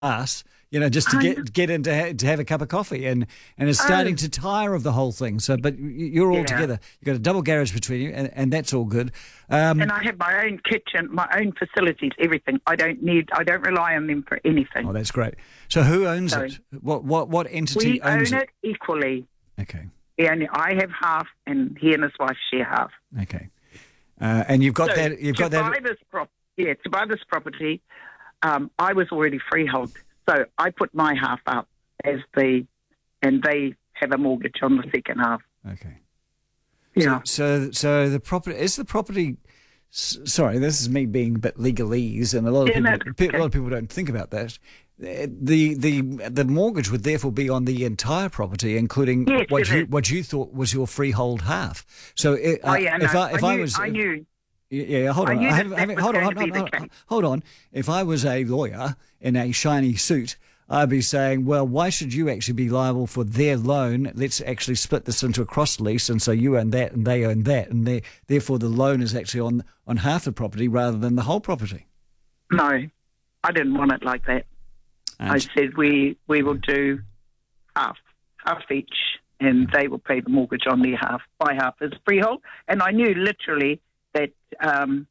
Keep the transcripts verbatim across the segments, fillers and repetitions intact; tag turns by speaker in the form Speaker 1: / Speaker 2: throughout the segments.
Speaker 1: us, you know, just to get get in to, ha- to have a cup of coffee, and, and is starting
Speaker 2: Oh,
Speaker 1: to tire of the whole thing. So, but y- you're all
Speaker 2: yeah.
Speaker 1: together. You've got a double garage between you, and, and that's all good. Um,
Speaker 2: And I have my own kitchen, my own facilities, everything. I don't need, I don't rely on them for anything.
Speaker 1: oh, that's great. So, who owns
Speaker 2: So
Speaker 1: it? What what what entity
Speaker 2: we
Speaker 1: owns
Speaker 2: own
Speaker 1: it?
Speaker 2: it equally.
Speaker 1: Okay,
Speaker 2: He only, I have half, and he and his wife share half.
Speaker 1: okay. Uh, and you've got
Speaker 2: So
Speaker 1: that. You've
Speaker 2: to
Speaker 1: got that.
Speaker 2: buy this prop, yeah, to buy this property, um, I was already freehold, so I put my half up as the, and they have a mortgage on the second half.
Speaker 1: Okay.
Speaker 2: Yeah.
Speaker 1: So, so the property is the property. s- Sorry, this is me being a bit legalese, and a lot of
Speaker 2: Yeah,
Speaker 1: people,
Speaker 2: no,
Speaker 1: pe-
Speaker 2: okay.
Speaker 1: a lot of people don't think about that. Uh, The the the mortgage would therefore be on the entire property, including
Speaker 2: Yes,
Speaker 1: what
Speaker 2: it
Speaker 1: you
Speaker 2: is.
Speaker 1: what you thought was your freehold half. So, it,
Speaker 2: Oh
Speaker 1: uh,
Speaker 2: yeah, no,
Speaker 1: if I if I,
Speaker 2: knew,
Speaker 1: was
Speaker 2: I knew.
Speaker 1: Yeah, yeah, hold
Speaker 2: I
Speaker 1: on.
Speaker 2: knew
Speaker 1: I
Speaker 2: that
Speaker 1: haven't,
Speaker 2: that
Speaker 1: haven't,
Speaker 2: was
Speaker 1: hold on,
Speaker 2: going
Speaker 1: hold
Speaker 2: to
Speaker 1: on,
Speaker 2: be the
Speaker 1: hold on,
Speaker 2: case.
Speaker 1: hold on. If I was a lawyer in a shiny suit, I'd be saying, well, why should you actually be liable for their loan? Let's actually split this into a cross lease, and so you own that and they own that, and they, therefore the loan is actually on, on half the property rather than the whole property.
Speaker 2: No, I didn't want it like that. I
Speaker 1: And,
Speaker 2: said we we will do half, half each, and they will pay the mortgage on their half. My half is freehold, and I knew literally that um,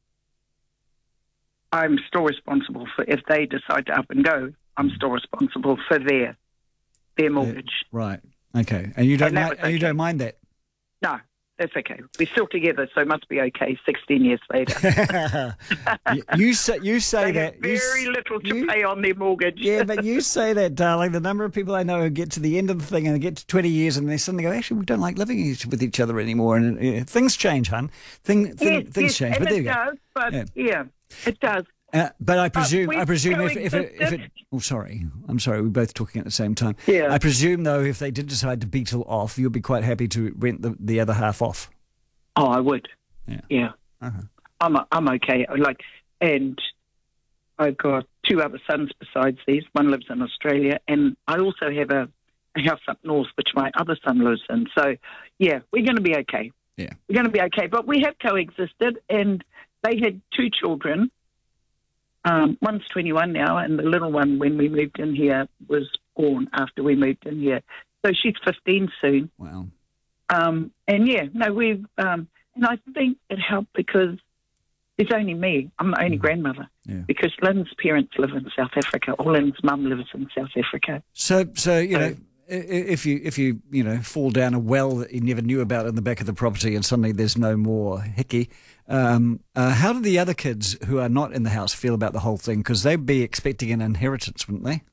Speaker 2: I'm still responsible for if they decide to up and go. I'm still responsible for their their mortgage.
Speaker 1: right. Okay. And you don't
Speaker 2: And that
Speaker 1: mind,
Speaker 2: was
Speaker 1: and you
Speaker 2: okay.
Speaker 1: don't mind that?
Speaker 2: No, that's okay. We're still together, so it must be okay. Sixteen years later,
Speaker 1: you, you say you say
Speaker 2: they
Speaker 1: that
Speaker 2: have
Speaker 1: you s-
Speaker 2: very little to
Speaker 1: you-
Speaker 2: pay on their mortgage.
Speaker 1: Yeah, but you say that, darling. The number of people I know who get to the end of the thing and they get to twenty years and they suddenly go, actually, we don't like living each- with each other anymore. And uh, things change, hun. Thing, thing,
Speaker 2: Yes,
Speaker 1: things
Speaker 2: yes,
Speaker 1: change.
Speaker 2: and
Speaker 1: But there
Speaker 2: it
Speaker 1: you go.
Speaker 2: does. But
Speaker 1: Yeah.
Speaker 2: yeah, it does.
Speaker 1: Uh, but I presume,
Speaker 2: we've
Speaker 1: I presume if, if, it, if it,
Speaker 2: coexisted.
Speaker 1: oh, sorry, I'm sorry, we're both talking at the same time.
Speaker 2: Yeah.
Speaker 1: I presume, though, if they did decide to beetle off, you'd be quite happy to rent the, the other half off.
Speaker 2: Oh, I would.
Speaker 1: Yeah.
Speaker 2: Yeah.
Speaker 1: Uh-huh.
Speaker 2: I'm I'm okay. I Like, and I've got two other sons besides these. One lives in Australia, and I also have a, a house up north, which my other son lives in. So, yeah, we're going to be okay.
Speaker 1: Yeah.
Speaker 2: We're going to be okay. But we have coexisted, and they had two children. Um, one's twenty-one now, and the little one, when we moved in here, was born after we moved in here. So she's fifteen soon.
Speaker 1: Wow.
Speaker 2: Um, and yeah, no, we've, um, and I think it helped because it's only me. I'm the only grandmother.
Speaker 1: Yeah.
Speaker 2: Because Lynn's parents live in South Africa, or Lynn's mum lives in South Africa.
Speaker 1: So, so you
Speaker 2: So-
Speaker 1: know, i- i- if you if you you know fall down a well that you never knew about in the back of the property, and suddenly there's no more hickey, um, uh, how do the other kids who are not in the house feel about the whole thing? Because they'd be expecting an inheritance, wouldn't they?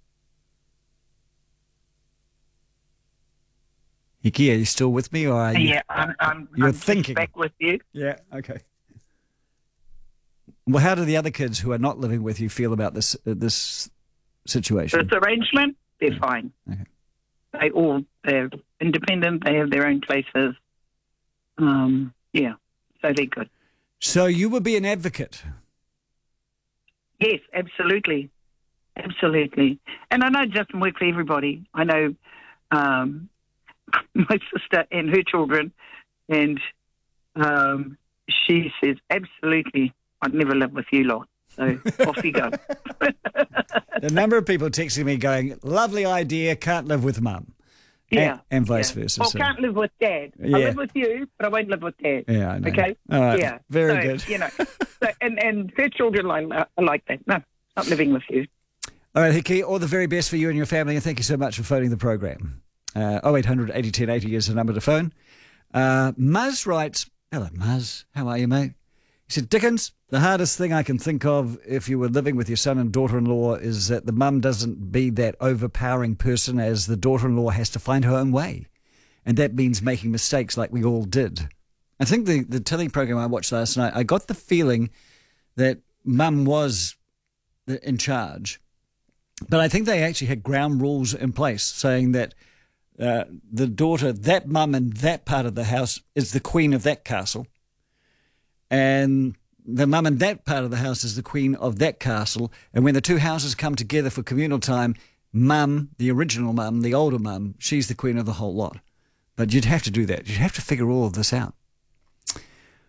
Speaker 1: Hickey, are you still with me, or are you?
Speaker 2: Yeah, I'm, I'm,
Speaker 1: You're
Speaker 2: I'm just
Speaker 1: thinking.
Speaker 2: back with you.
Speaker 1: Yeah. Okay. Well, how do the other kids who are not living with you feel about this uh, this situation?
Speaker 2: This arrangement, they're fine.
Speaker 1: Okay.
Speaker 2: They all, they're independent. They have their own places. Um, yeah, so they're good.
Speaker 1: So you would be an advocate.
Speaker 2: Yes, absolutely. Absolutely. And I know it doesn't work for everybody. I know um, my sister and her children, and um, she says, absolutely, I'd never live with you lot. So off you go.
Speaker 1: The number of people texting me going, lovely idea, can't live with mum.
Speaker 2: Yeah.
Speaker 1: And, and vice
Speaker 2: yeah.
Speaker 1: versa.
Speaker 2: Well,
Speaker 1: so-
Speaker 2: can't live with dad.
Speaker 1: Yeah.
Speaker 2: I live with you, but I won't live with dad.
Speaker 1: Yeah, I know.
Speaker 2: Okay?
Speaker 1: All right.
Speaker 2: Yeah.
Speaker 1: Very
Speaker 2: So,
Speaker 1: good.
Speaker 2: You know, so, and, and her children like, are like that. No, not living with you.
Speaker 1: All right, Hickey, all the very best for you and your family, and thank you so much for phoning the program. Uh, oh eight hundred eighty ten eighty is the number to phone. Uh, Muzz writes, hello, Muzz. How are you, mate? He said, Dickens, the hardest thing I can think of if you were living with your son and daughter-in-law is that the mum doesn't be that overpowering person, as the daughter-in-law has to find her own way. And that means making mistakes like we all did. I think the, the telly program I watched last night, I got the feeling that mum was in charge. But I think they actually had ground rules in place saying that uh, the daughter, that mum in that part of the house is the queen of that castle. And the mum in that part of the house is the queen of that castle. And when the two houses come together for communal time, mum, the original mum, the older mum, she's the queen of the whole lot. But you'd have to do that. You'd have to figure all of this out.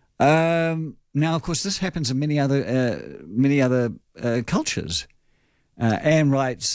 Speaker 1: Um, now, of course, this happens in many other uh, many other uh, cultures. Uh, Anne writes,